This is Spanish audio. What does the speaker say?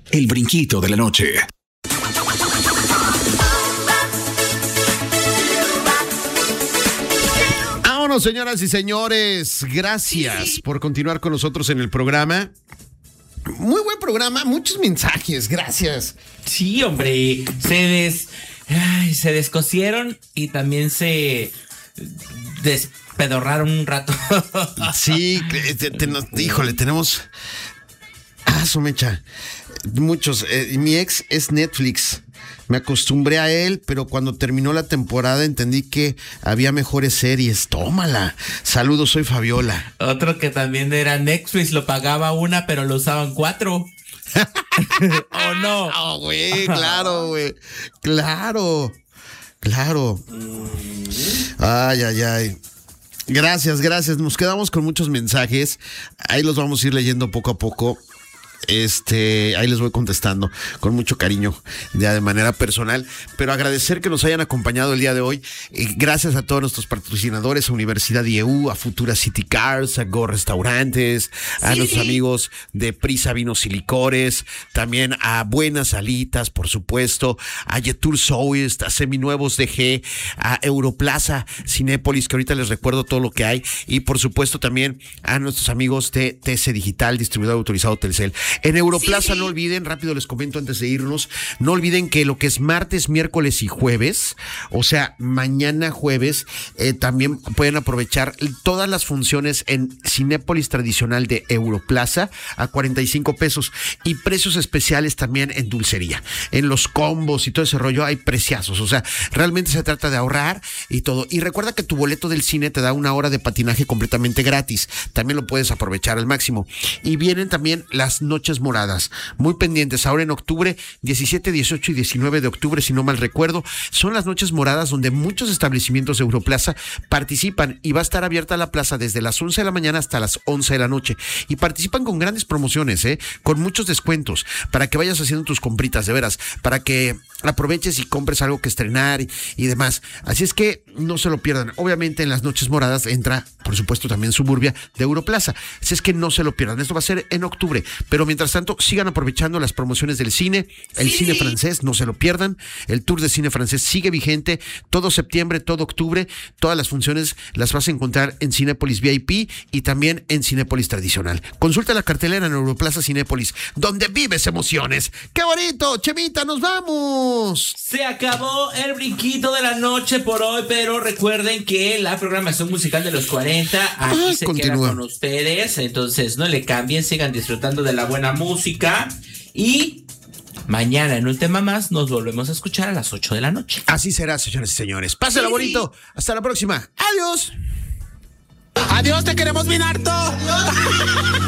El brinquito de la noche. Vámonos, señoras y señores. Gracias por continuar con nosotros en el programa. Muy buen programa, muchos mensajes, gracias. Sí, hombre, se descosieron y también se despedorraron un rato. Sí, híjole, tenemos... su mecha. Muchos. Mi ex es Netflix. Me acostumbré a él, pero cuando terminó la temporada entendí que había mejores series. Tómala. Saludos, soy Fabiola. Otro que también era Netflix, lo pagaba una, pero lo usaban 4. ¿O no? Oh, güey, claro, güey. Claro. Ay. Gracias. Nos quedamos con muchos mensajes. Ahí los vamos a ir leyendo poco a poco. Ahí les voy contestando con mucho cariño, ya de manera personal, pero agradecer que nos hayan acompañado el día de hoy. Gracias a todos nuestros patrocinadores, a Universidad IEU, a Futura City Cars, a Go Restaurantes, a nuestros amigos de Prisa Vinos y Licores, también a Buenas Alitas, por supuesto, a Yetur Souest, a Seminuevos DG, a Europlaza Cinépolis, que ahorita les recuerdo todo lo que hay, y por supuesto también a nuestros amigos de TC Digital, distribuidor autorizado Telcel. En Europlaza, no olviden, rápido les comento antes de irnos, no olviden que lo que es martes, miércoles y jueves, o sea, mañana jueves, también pueden aprovechar todas las funciones en Cinépolis tradicional de Europlaza a 45 pesos y precios especiales también en dulcería. En los combos y todo ese rollo hay preciazos, o sea, realmente se trata de ahorrar y todo. Y recuerda que tu boleto del cine te da 1 hora de patinaje completamente gratis, también lo puedes aprovechar al máximo. Y vienen también las noches moradas, muy pendientes, ahora en octubre, 17, 18 y 19 de octubre, si no mal recuerdo, son las noches moradas donde muchos establecimientos de Europlaza participan y va a estar abierta la plaza desde las 11 de la mañana hasta las 11 de la noche y participan con grandes promociones, con muchos descuentos, para que vayas haciendo tus compritas, de veras, para que aproveches y compres algo que estrenar y demás. Así es que no se lo pierdan. Obviamente en las noches moradas entra, por supuesto, también Suburbia de Europlaza. Así es que no se lo pierdan. Esto va a ser en octubre, pero mientras tanto sigan aprovechando las promociones del cine, el cine francés, no se lo pierdan. El tour de cine francés sigue vigente todo septiembre, todo octubre. Todas las funciones las vas a encontrar en Cinépolis VIP y también en Cinépolis tradicional. Consulta la cartelera en Europlaza Cinépolis, donde vives emociones. ¡Qué bonito! Chemita, nos vamos. Se acabó el brinquito de la noche por hoy, pero recuerden que la programación musical de los 40 aquí se queda con ustedes, entonces no le cambien, sigan disfrutando de la buena música y mañana en un tema más nos volvemos a escuchar a las 8 de la noche. Así será, señores y señores. Pásenla bonito. Hasta la próxima. Adiós. Adiós, te queremos bien harto.